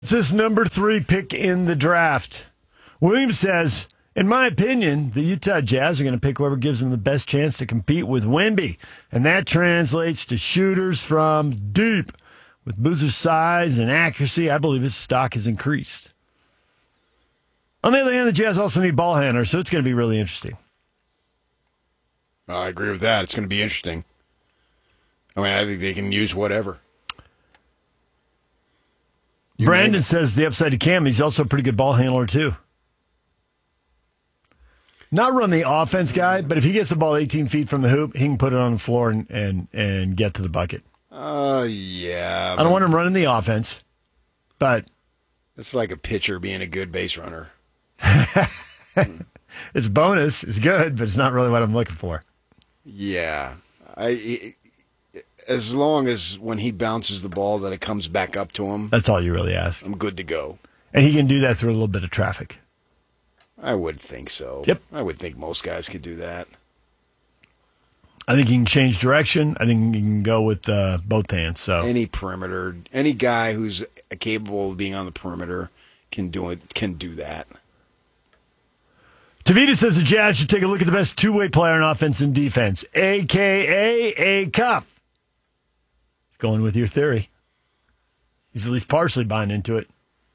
It's his number 3 pick in the draft. Williams says, in my opinion, the Utah Jazz are going to pick whoever gives them the best chance to compete with Wemby. And that translates to shooters from deep. With Boozer's size and accuracy, I believe his stock has increased. On the other hand, the Jazz also need ball handlers, so it's going to be really interesting. I agree with that. It's going to be interesting. I mean, I think they can use whatever. Brandon says the upside to Cam, he's also a pretty good ball handler, too. Not run the offense guy, but if he gets the ball 18 feet from the hoop, he can put it on the floor and get to the bucket. Yeah. I don't want him running the offense, but... It's like a pitcher being a good base runner. It's bonus. It's good, but it's not really what I'm looking for. Yeah. As long as when he bounces the ball that it comes back up to him. That's all you really ask. I'm good to go. And he can do that through a little bit of traffic. I would think so. Yep. I would think most guys could do that. I think he can change direction. I think he can go with both hands. So any perimeter, any guy who's capable of being on the perimeter can do that. Tavita says the Jazz should take a look at the best two-way player in offense and defense, a.k.a. A Cuff. He's going with your theory. He's at least partially buying into it.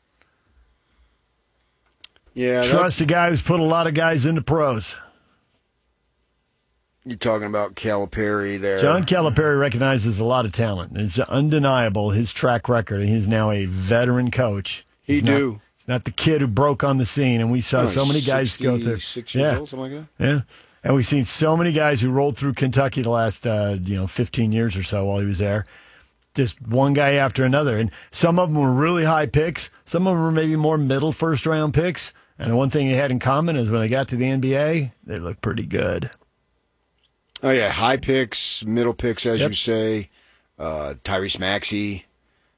Yeah, trust a guy who's put a lot of guys into pros. You're talking about Calipari there. John Calipari recognizes a lot of talent. It's undeniable, his track record. He's now a veteran coach. He's not the kid who broke on the scene, and we saw so many guys go through. 6 years old, something like that? Yeah. And we've seen so many guys who rolled through Kentucky the last 15 years or so while he was there. Just one guy after another. And some of them were really high picks. Some of them were maybe more middle first-round picks. And the one thing they had in common is when they got to the NBA, they looked pretty good. Oh, yeah, high picks, middle picks, as you say. Tyrese Maxey,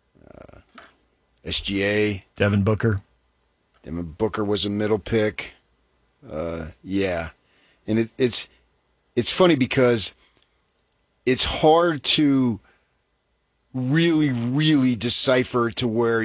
SGA. Devin Booker. Devin Booker was a middle pick. Yeah. And it's funny because it's hard to really, really decipher to where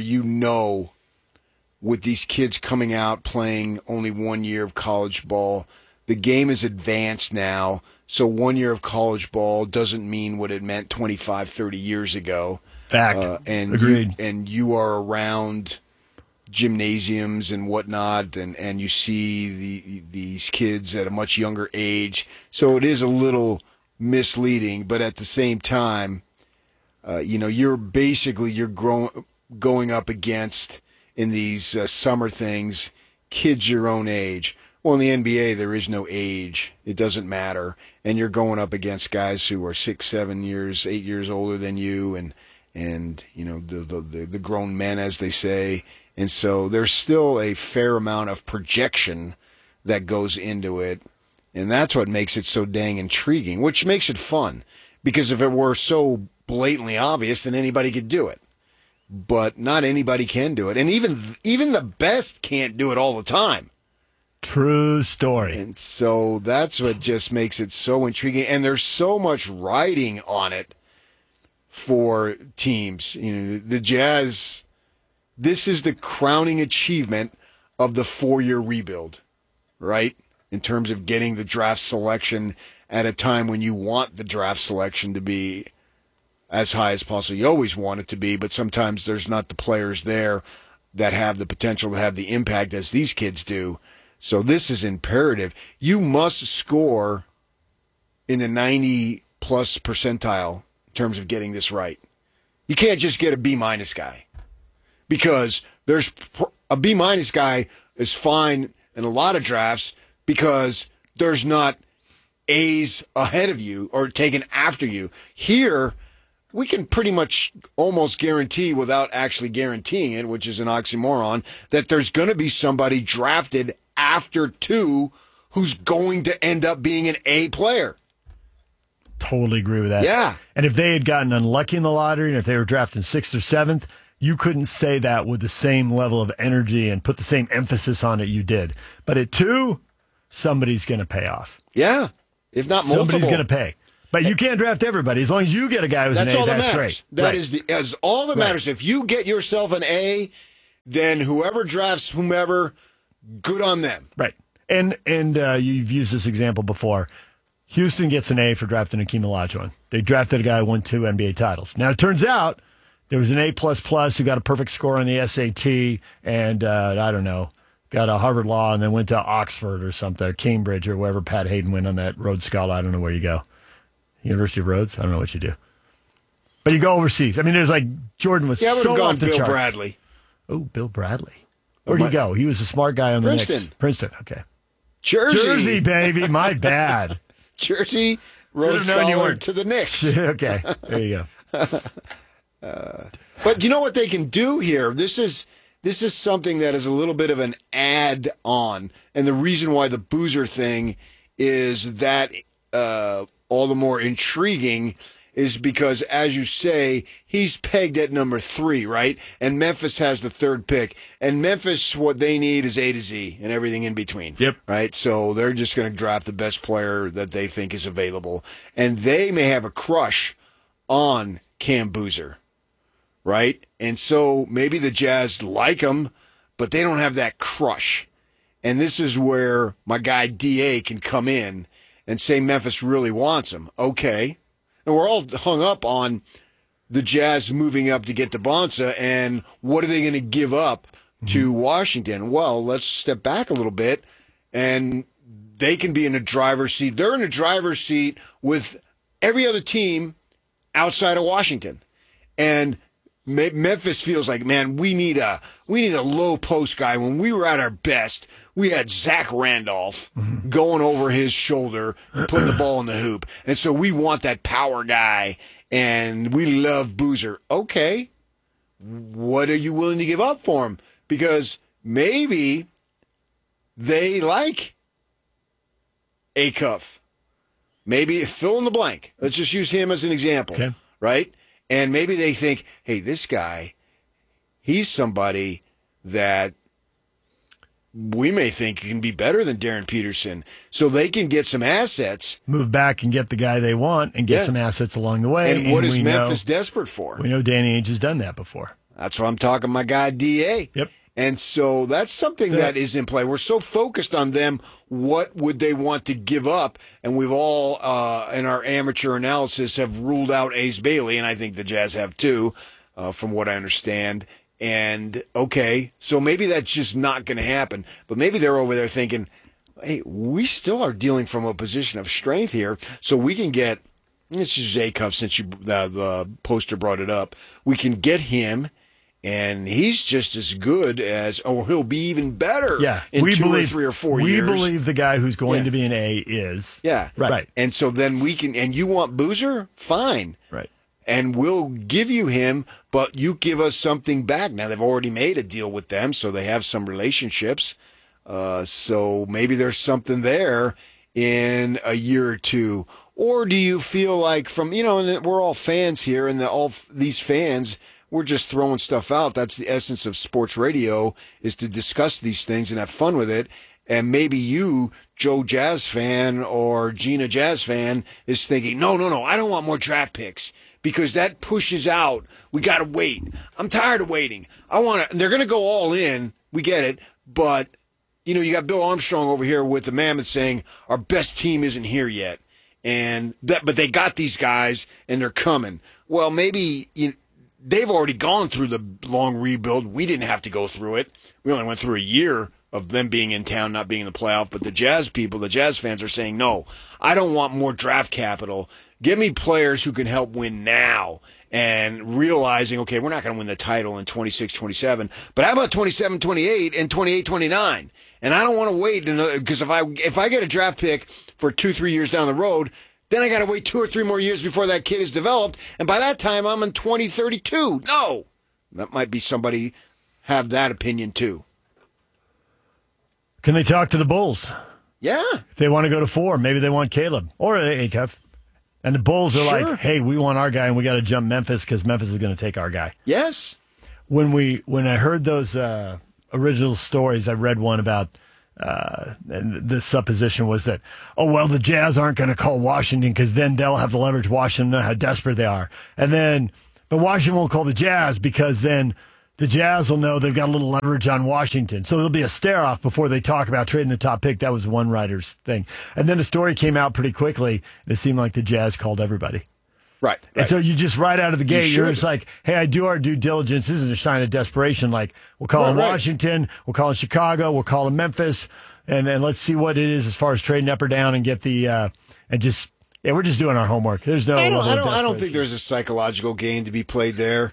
with these kids coming out playing only 1 year of college ball, the game is advanced now. So 1 year of college ball doesn't mean what it meant 25, 30 years ago. Fact. Agreed. You are around gymnasiums and whatnot, and you see these kids at a much younger age. So it is a little misleading, but at the same time, you're going up against, in these summer things, kids your own age. Well, in the NBA, there is no age. It doesn't matter. And you're going up against guys who are 6, 7 years, 8 years older than you, and the grown men, as they say. And so there's still a fair amount of projection that goes into it. And that's what makes it so dang intriguing, which makes it fun. Because if it were so blatantly obvious, then anybody could do it. But not anybody can do it. And even the best can't do it all the time. True story. And so that's what just makes it so intriguing. And there's so much riding on it for teams. The Jazz, this is the crowning achievement of the 4-year rebuild, right? In terms of getting the draft selection at a time when you want the draft selection to be as high as possible. You always want it to be, but sometimes there's not the players there that have the potential to have the impact as these kids do. So this is imperative. You must score in the 90-plus percentile in terms of getting this right. You can't just get a B-minus guy, because there's a B-minus guy is fine in a lot of drafts because there's not A's ahead of you or taken after you. Here, we can pretty much almost guarantee, without actually guaranteeing it, which is an oxymoron, that there's going to be somebody drafted after 2 who's going to end up being an A player. Totally agree with that. Yeah. And if they had gotten unlucky in the lottery, and if they were drafting 6th or 7th, you couldn't say that with the same level of energy and put the same emphasis on it you did. But at 2, somebody's going to pay off. Yeah. If not multiple. Somebody's going to pay. But you can't draft everybody. As long as you get a guy who's an A, that's great. That is all that matters. If you get yourself an A, then whoever drafts whomever, good on them. Right. And you've used this example before. Houston gets an A for drafting Akeem Olajuwon. They drafted a guy who won 2 NBA titles. Now, it turns out there was an A++ who got a perfect score on the SAT and, I don't know, got a Harvard Law and then went to Oxford or something, or Cambridge or wherever Pat Hayden went on that Rhodes Scholar. I don't know where you go. University of Rhodes? I don't know what you do. But you go overseas. I mean, there's like Jordan was I would so have gone off the Bill charts. Bradley. Oh, Bill Bradley. Where'd he go? He was a smart guy on the Princeton. Knicks. Princeton, okay. Jersey, baby. My bad. Jersey, Rhodes Should've known you Scholar weren't. to the Knicks. Okay, there you go. But you know what they can do here? This is something that is a little bit of an add-on. And the reason why the Boozer thing is that all the more intriguing is because, as you say, he's pegged at number 3, right? And Memphis has the 3rd pick. And Memphis, what they need is A to Z and everything in between. Yep. Right? So they're just going to draft the best player that they think is available. And they may have a crush on Cam Boozer, right? And so maybe the Jazz like him, but they don't have that crush. And this is where my guy DA can come in and say Memphis really wants him. Okay. And we're all hung up on the Jazz moving up to get to Bonsa, and what are they going to give up to Washington? Well, let's step back a little bit, and they can be in a driver's seat. They're in a driver's seat with every other team outside of Washington. And Memphis feels like, man, we need a low post guy. When we were at our best, we had Zach Randolph going over his shoulder and putting the ball in the hoop. And so we want that power guy, and we love Boozer. Okay, what are you willing to give up for him? Because maybe they like Acuff. Maybe fill in the blank. Let's just use him as an example, okay. Right? And maybe they think, hey, this guy, he's somebody that we may think can be better than Darren Peterson. So they can get some assets. Move back and get the guy they want and get some assets along the way. And what is Memphis desperate for? We know Danny Ainge has done that before. That's what I'm talking my guy DA. Yep. And so that's something that is in play. We're so focused on them. What would they want to give up? And we've all, in our amateur analysis, have ruled out Ace Bailey, and I think the Jazz have too, from what I understand. And, okay, so maybe that's just not going to happen. But maybe they're over there thinking, hey, we still are dealing from a position of strength here, so we can get, let's use Acuff since the poster brought it up. We can get him. And he's just as good as, or he'll be even better in 2 or 3 or 4 years. We believe the guy who's going to be an A is. Yeah. Right. And so then we can, and you want Boozer? Fine. Right. And we'll give you him, but you give us something back. Now, they've already made a deal with them, so they have some relationships. So maybe there's something there in a year or two. Or do you feel like and we're all fans here, and all these fans, we're just throwing stuff out. That's the essence of sports radio, is to discuss these things and have fun with it. And maybe you, Joe Jazz fan or Gina Jazz fan, is thinking, no, I don't want more draft picks because that pushes out. We got to wait. I'm tired of waiting. They're going to go all in. We get it. But, you got Bill Armstrong over here with the Mammoth saying our best team isn't here yet. But they got these guys and they're coming. Well, maybe they've already gone through the long rebuild. We didn't have to go through it. We only went through a year of them being in town, not being in the playoff. But the Jazz people, the Jazz fans are saying, no, I don't want more draft capital. Give me players who can help win now. And realizing, okay, we're not going to win the title in 26, 27. But how about 27, 28 and 28, 29? And I don't want to wait because if I get a draft pick for 2-3 years down the road, then I got to wait 2 or 3 more years before that kid is developed. And by that time, I'm in 2032. No. That might be somebody have that opinion too. Can they talk to the Bulls? Yeah. If they want to go to 4, maybe they want Caleb or Acuff. And the Bulls are like, hey, we want our guy and we got to jump Memphis because Memphis is going to take our guy. Yes. When I heard those original stories, I read one about and the supposition was that, the Jazz aren't going to call Washington because then they'll have the leverage. Washington know how desperate they are. But Washington won't call the Jazz because then the Jazz will know they've got a little leverage on Washington. So there'll be a stare-off before they talk about trading the top pick. That was one writer's thing. And then a story came out pretty quickly, and it seemed like the Jazz called everybody. Right. And so you just right out of the gate, You you're should. just like, hey, I do our due diligence. This isn't a sign of desperation. Like, we'll call in Right. Washington, we'll call in Chicago, we'll call in Memphis, and let's see what it is as far as trading up or down and get the we're just doing our homework. There's no. I level of don't think desperation. there's a psychological game to be played there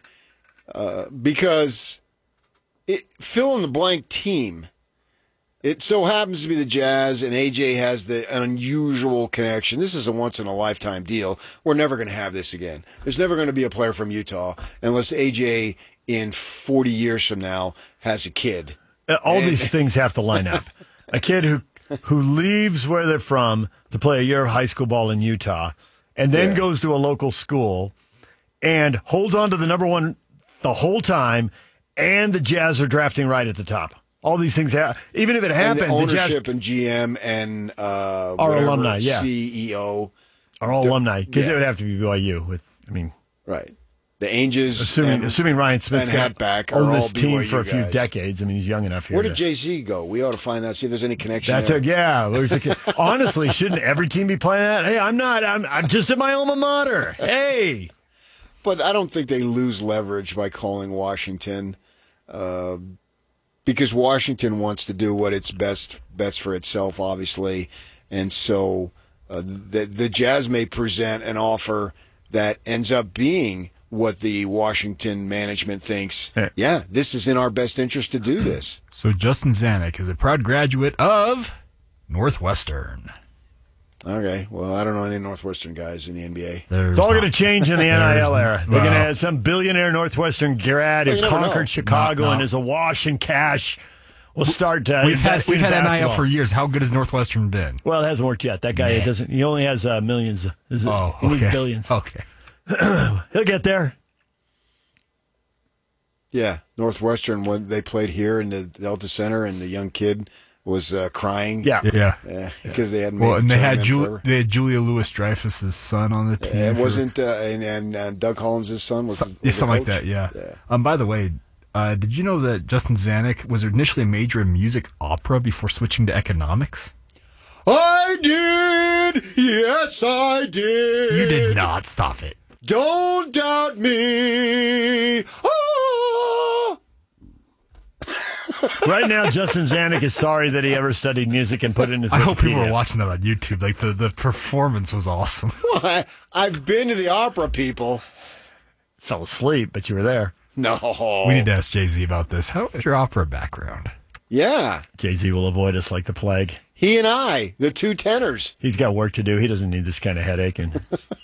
because fill in the blank team. It so happens to be the Jazz, and AJ has an unusual connection. This is a once-in-a-lifetime deal. We're never going to have this again. There's never going to be a player from Utah unless AJ in 40 years from now has a kid. All these things have to line up. A kid who leaves where they're from to play a year of high school ball in Utah and then goes to a local school and holds on to the number one the whole time, and the Jazz are drafting right at the top. All these things happen. Even if it happens, And the ownership the Jazz and GM and Our alumni, yeah. CEO. are all alumni because yeah. it would have to be BYU. Right. The Angels. Assuming Ryan Smith's and got Hatback are owned all this team BYU for a few guys. decades. I mean, he's young enough here. Where did Jay-Z go? We ought to find out, see if there's any connection That's there. honestly, shouldn't every team be playing that? Hey, I'm just at my alma mater. Hey. But I don't think they lose leverage by calling Washington because Washington wants to do what it's best for itself, obviously. And so the Jazz may present an offer that ends up being what the Washington management thinks. Yeah, this is in our best interest to do this. So Justin Zanuck is a proud graduate of Northwestern. Okay, well, I don't know any Northwestern guys in the NBA. It's all going to change in the NIL era. They're well- going to have some billionaire Northwestern grad Well, who you never conquered know. Chicago No. and is awash in cash. We'll start. We've had investing in NIL basketball. for years. How good has Northwestern been? Well, it hasn't worked yet. That guy doesn't. He only has millions. He needs billions. Okay. He'll get there. Yeah, Northwestern, when they played here in the Delta Center, and the young kid was crying. Yeah. Yeah. Because they hadn't made Well, the and they had tournament forever. Julia Louis-Dreyfus's son on the team. It for- wasn't, and Doug Collins' son was the something like coach? that. Yeah. By the way, did you know that Justin Zanuck was initially a major in music opera before switching to economics? I did! Yes, I did! You did not. Stop it. Don't doubt me! Oh! Right now, Justin Zanuck is sorry that he ever studied music and put it in his I hope people Wikipedia. are watching that on YouTube. Like the performance was awesome. Well, I've been to the opera, people. Fell asleep, but you were there. No. We need to ask Jay-Z about this. How is your opera background? Yeah. Jay-Z will avoid us like the plague. He and I, the two tenors. He's got work to do. He doesn't need this kind of headache. And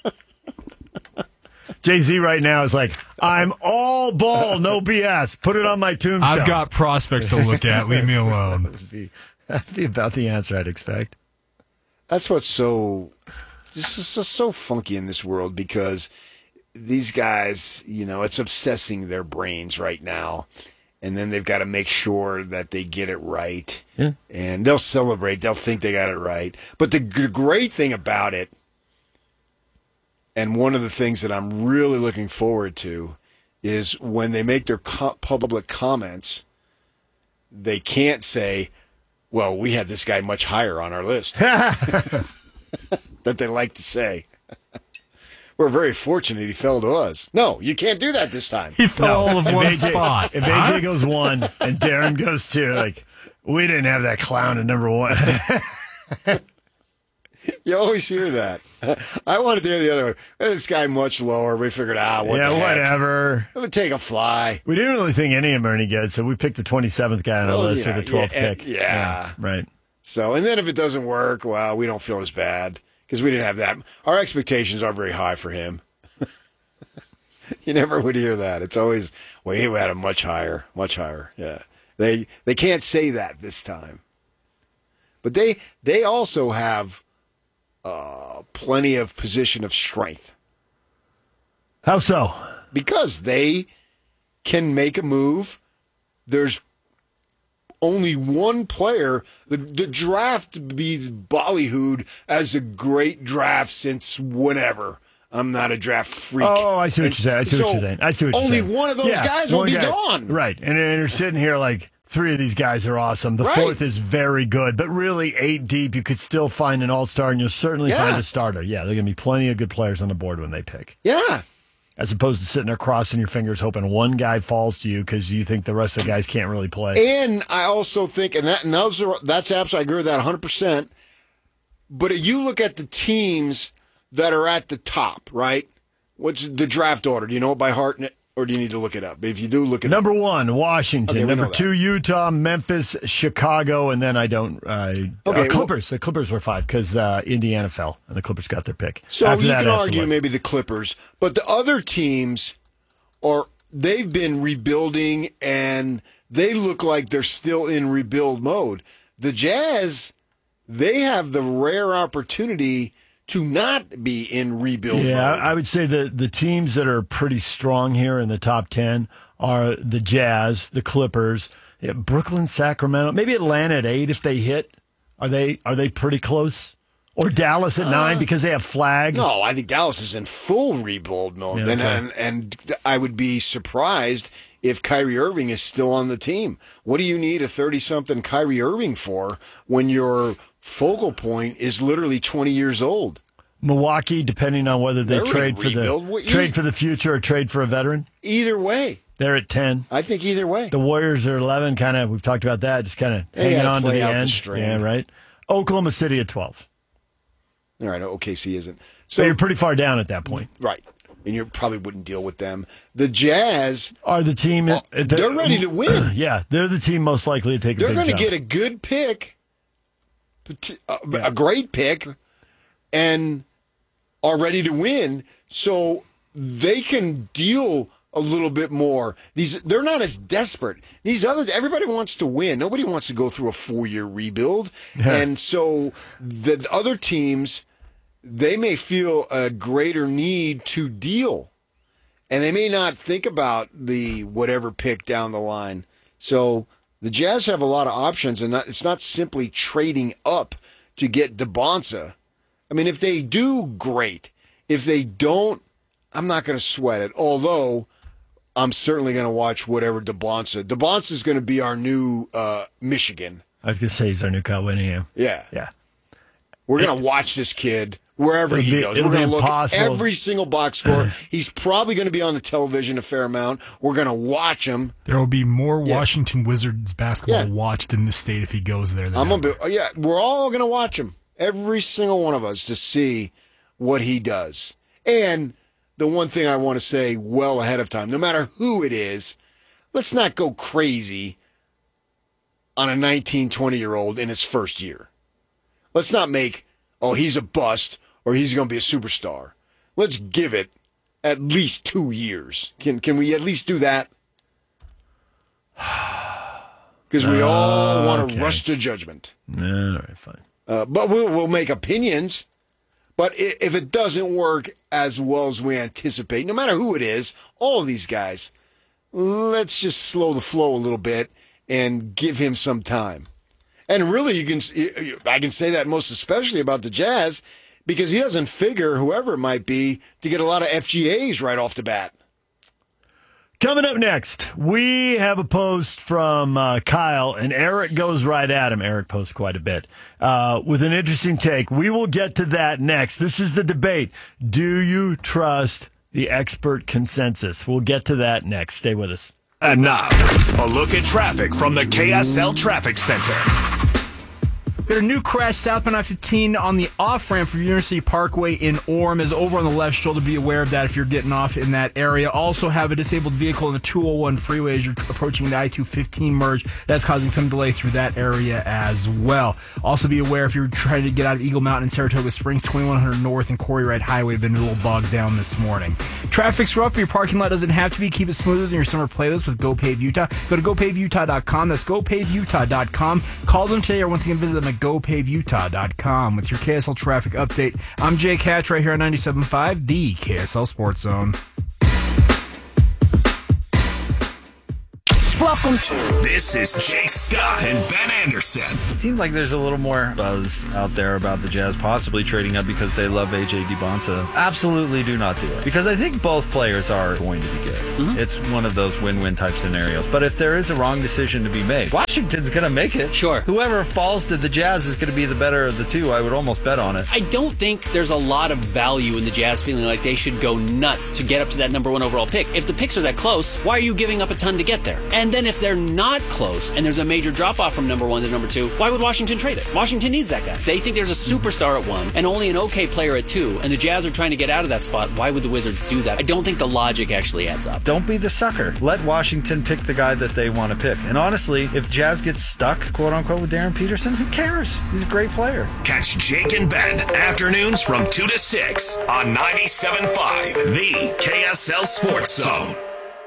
Jay-Z right now is like, I'm all ball, no BS. Put it on my tombstone. I've got prospects to look at. Leave me alone. That'd be about the answer I'd expect. That's what's this is so funky in this world because these guys, it's obsessing their brains right now. And then they've got to make sure that they get it right. Yeah. And they'll celebrate. They'll think they got it right. But the great thing about it, and one of the things that I'm really looking forward to, is when they make their public comments, they can't say, well, we had this guy much higher on our list. That they like to say. We're very fortunate he fell to us. No, you can't do that this time. He fell all of If one AJ spot. If AJ goes 1 and Darren goes 2, like, we didn't have that clown at number 1. You always hear that. I wanted to hear the other one. This guy much lower. We figured, what yeah, the heck? whatever. It would take a fly. We didn't really think any of them are any good, so we picked the 27th guy on our Well, list yeah, or the 12th yeah, pick. yeah. Right. So, and then if it doesn't work, well, we don't feel as bad because we didn't have that. Our expectations are very high for him. You never would hear that. It's always, well, he had a much higher. Yeah. They can't say that this time. But they also have plenty of position of strength How so? because they can make a move. There's only one player. The draft be ballyhooed as a great draft since whenever. I'm not a draft freak. Oh, I see what you're saying. I see what you're only saying. one of those guys will be gone. Right. And you're sitting here like 3 of these guys are awesome. The 4th is very good. But really, 8 deep, you could still find an all-star, and you'll certainly find a starter. Yeah, there are going to be plenty of good players on the board when they pick. Yeah. As opposed to sitting there crossing your fingers hoping one guy falls to you because you think the rest of the guys can't really play. And I also think, that's absolutely, I agree with that 100%. But you look at the teams that are at the top, right? What's the draft order? Do you know it by heart, or do you need to look it up? If you do, look it up. Number 1, Washington. Okay, Number 2, Utah, Memphis, Chicago, and then Clippers. The Clippers were 5 because Indiana fell, and the Clippers got their pick. So you can argue maybe the Clippers, but the other teams they've been rebuilding, and they look like they're still in rebuild mode. The Jazz, they have the rare opportunity to not be in rebuild mode. Yeah, I would say the teams that are pretty strong here in the top 10 are the Jazz, the Clippers, Brooklyn, Sacramento, maybe Atlanta at 8 if they hit. Are they pretty close? Or Dallas at 9 because they have Flag? No, I think Dallas is in full rebuild mode. Yeah, okay. And I would be surprised if Kyrie Irving is still on the team. What do you need a 30-something Kyrie Irving for when your focal point is literally 20 years old? Milwaukee, depending on whether they They're trade for the future or trade for a veteran? Either way. They're at 10. I think either way. The Warriors are 11, kind of, we've talked about that, just kind of hanging on to the end. Yeah, right. Oklahoma City at 12. All right, OKC isn't. So you're pretty far down at that point. Right. And you probably wouldn't deal with them. The Jazz are the team. They're ready to win. Yeah, they're the team most likely to take a big jump. They're going to get a good pick, a great pick, and are ready to win. So they can deal a little bit more. They're not as desperate. Everybody wants to win. Nobody wants to go through a 4-year rebuild. Yeah. And so the other teams, they may feel a greater need to deal. And they may not think about the whatever pick down the line. So the Jazz have a lot of options, and it's not simply trading up to get DeBonsa. I mean, if they do, great. If they don't, I'm not going to sweat it. Although I'm certainly going to watch whatever DeBonsa. DeBonsa is going to be our new Michigan. I was going to say he's our new Kyle Whittingham. Yeah. Yeah. We're going to watch this kid wherever he goes. We're going to look at every single box score. He's probably going to be on the television a fair amount. We're going to watch him. There will be more Washington Wizards basketball watched in this state if he goes there. We're all going to watch him, every single one of us, to see what he does. And the one thing I want to say well ahead of time, no matter who it is, let's not go crazy on a 19, 20-year-old in his first year. Let's not make, he's a bust or he's going to be a superstar. Let's give it at least 2 years. Can we at least do that? Because we all want to rush to judgment. All right, fine. But we'll make opinions. But if it doesn't work as well as we anticipate, no matter who it is, all of these guys, let's just slow the flow a little bit and give him some time. And really, I can say that most especially about the Jazz, because he doesn't figure, whoever it might be, to get a lot of FGAs right off the bat. Coming up next, we have a post from Kyle, and Eric goes right at him. Eric posts quite a bit with an interesting take. We will get to that next. This is the debate. Do you trust the expert consensus? We'll get to that next. Stay with us. And now, a look at traffic from the KSL Traffic Center. Got a new crash southbound I-15 on the off-ramp for University Parkway in Orem is over on the left shoulder. Be aware of that if you're getting off in that area. Also have a disabled vehicle in the 201 freeway as you're approaching the I-215 merge. That's causing some delay through that area as well. Also be aware if you're trying to get out of Eagle Mountain and Saratoga Springs, 2100 North and Quarry Ride Highway been a little bogged down this morning. Traffic's rough, but your parking lot doesn't have to be. Keep it smoother than your summer playlist with GoPave Utah. Go to GoPaveUtah.com. That's GoPaveUtah.com. Call them today or once again visit them at GoPaveUtah.com with your KSL traffic update. I'm Jake Hatch right here on 97.5, the KSL Sports Zone. Welcome to. This is Jake Scott and Ben Anderson. It seems like there's a little more buzz out there about the Jazz possibly trading up because they love A.J. DiBonsa. Absolutely do not do it. Because I think both players are going to be good. Mm-hmm. It's one of those win-win type scenarios. But if there is a wrong decision to be made, Washington's going to make it. Sure. Whoever falls to the Jazz is going to be the better of the two. I would almost bet on it. I don't think there's a lot of value in the Jazz feeling like they should go nuts to get up to that number 1 overall pick. If the picks are that close, why are you giving up a ton to get there? And then if they're not close and there's a major drop-off from number 1 to number 2, why would Washington trade it? Washington needs that guy. They think there's a superstar at 1 and only an okay player at 2, and the Jazz are trying to get out of that spot. Why would the Wizards do that? I don't think the logic actually adds up. Don't be the sucker. Let Washington pick the guy that they want to pick. And honestly, if Jazz gets stuck, quote-unquote, with Darren Peterson, who cares? He's a great player. Catch Jake and Ben afternoons from 2 to 6 on 97.5, the KSL Sports Zone.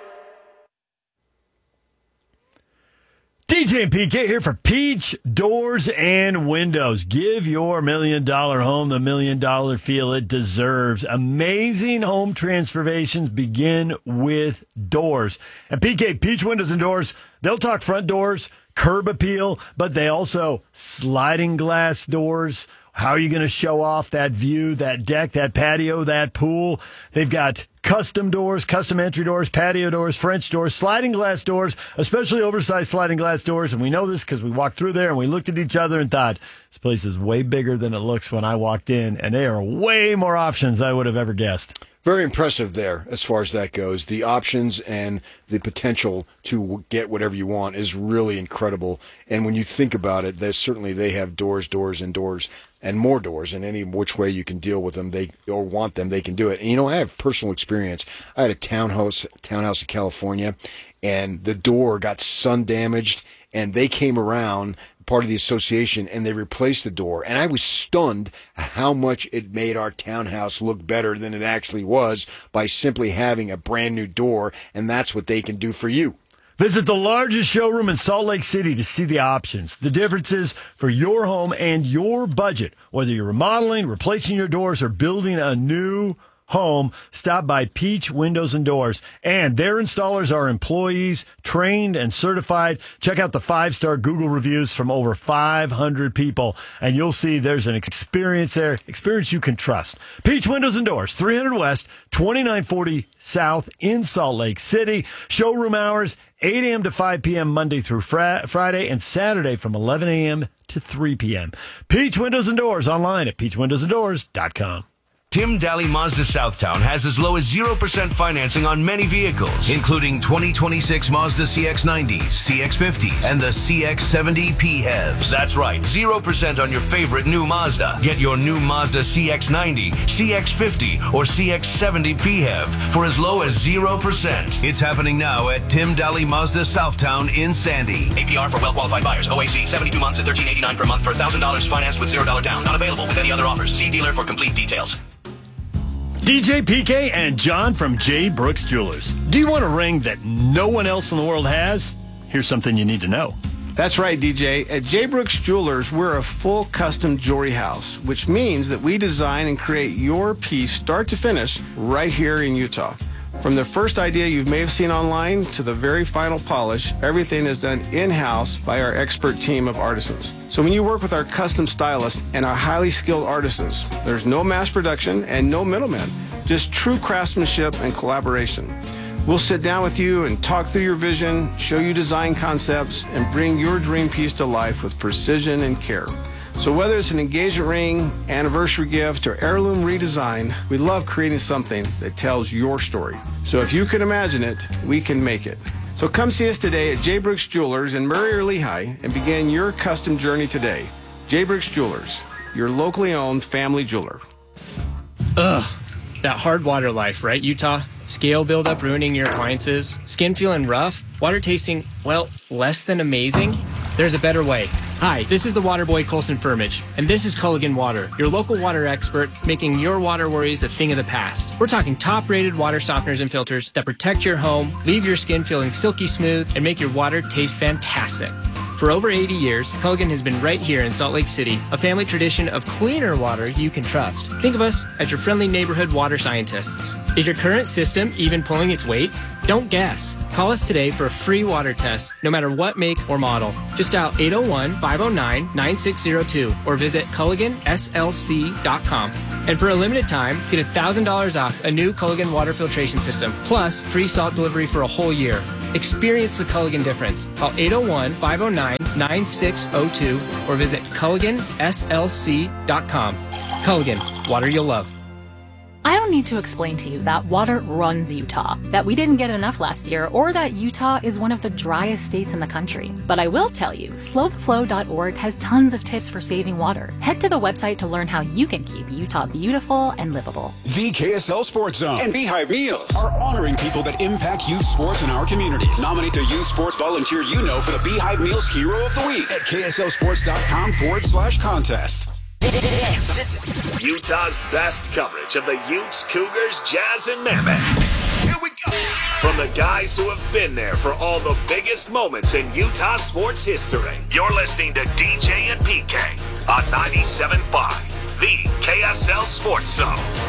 DJ and PK here for Peach Doors and Windows. Give your $1 million home the $1 million feel it deserves. Amazing home transformations begin with doors. And PK, Peach Windows and Doors, they'll talk front doors, curb appeal, but they also sliding glass doors. How are you going to show off that view, that deck, that patio, that pool? They've got custom doors, custom entry doors, patio doors, French doors, sliding glass doors, especially oversized sliding glass doors. And we know this because we walked through there and we looked at each other and thought, this place is way bigger than it looks when I walked in. And there are way more options than I would have ever guessed. Very impressive there as far as that goes. The options and the potential to get whatever you want is really incredible. And when you think about it, they have doors, and doors, and more doors. And any which way you can deal with them, or want them, they can do it. And I have personal experience. I had a townhouse in California, and the door got sun damaged, and they came around, part of the association, and they replaced the door. And I was stunned at how much it made our townhouse look better than it actually was by simply having a brand new door. And that's what they can do for you. Visit the largest showroom in Salt Lake City to see the options, the differences for your home and your budget. Whether you're remodeling, replacing your doors, or building a new home, stop by Peach Windows and Doors. And their installers are employees, trained and certified. Check out the 5-star Google reviews from over 500 people, and you'll see there's an experience there, experience you can trust. Peach Windows and Doors, 300 West, 2940 South in Salt Lake City. Showroom hours, 8 a.m. to 5 p.m. Monday through Friday, and Saturday from 11 a.m. to 3 p.m. Peach Windows and Doors, online at peachwindowsanddoors.com. Tim Daly Mazda Southtown has as low as 0% financing on many vehicles, including 2026 Mazda CX-90s, CX-50s, and the CX-70 PHEVs. That's right, 0% on your favorite new Mazda. Get your new Mazda CX-90, CX-50, or CX-70 PHEV for as low as 0%. It's happening now at Tim Daly Mazda Southtown in Sandy. APR for well-qualified buyers. OAC, 72 months at $13.89 per month per $1,000 financed with $0 down. Not available with any other offers. See dealer for complete details. DJ, PK, and John from J. Brooks Jewelers. Do you want a ring that no one else in the world has? Here's something you need to know. That's right, DJ. At J. Brooks Jewelers, we're a full custom jewelry house, which means that we design and create your piece start to finish right here in Utah. From the first idea you may have seen online to the very final polish, everything is done in-house by our expert team of artisans. So when you work with our custom stylists and our highly skilled artisans, there's no mass production and no middlemen, just true craftsmanship and collaboration. We'll sit down with you and talk through your vision, show you design concepts, and bring your dream piece to life with precision and care. So whether it's an engagement ring, anniversary gift, or heirloom redesign, we love creating something that tells your story. So if you can imagine it, we can make it. So come see us today at J. Brooks Jewelers in Murray or Lehigh and begin your custom journey today. J. Brooks Jewelers, your locally owned family jeweler. Ugh, that hard water life, right, Utah? Scale buildup ruining your appliances, skin feeling rough, water tasting, well, less than amazing? There's a better way. Hi, this is the water boy Colson Firmage, and this is Culligan Water, your local water expert, making your water worries a thing of the past. We're talking top-rated water softeners and filters that protect your home, leave your skin feeling silky smooth, and make your water taste fantastic. For over 80 years, Culligan has been right here in Salt Lake City, a family tradition of cleaner water you can trust. Think of us as your friendly neighborhood water scientists. Is your current system even pulling its weight? Don't guess. Call us today for a free water test, no matter what make or model. Just dial 801-509-9602 or visit CulliganSLC.com. And for a limited time, get $1,000 off a new Culligan water filtration system, plus free salt delivery for a whole year. Experience the Culligan difference. Call 801-509-9602 or visit CulliganSLC.com. Culligan, water you'll love. I don't need to explain to you that water runs Utah, that we didn't get enough last year, or that Utah is one of the driest states in the country. But I will tell you, slowtheflow.org has tons of tips for saving water. Head to the website to learn how you can keep Utah beautiful and livable. The KSL Sports Zone and Beehive Meals are honoring people that impact youth sports in our communities. Nominate the youth sports volunteer you know for the Beehive Meals Hero of the Week at KSLSports.com/contest. This is Utah's best coverage of the Utes, Cougars, Jazz, and Mammoth. Here we go. From the guys who have been there for all the biggest moments in Utah sports history. You're listening to DJ and PK on 97.5, the KSL Sports Zone.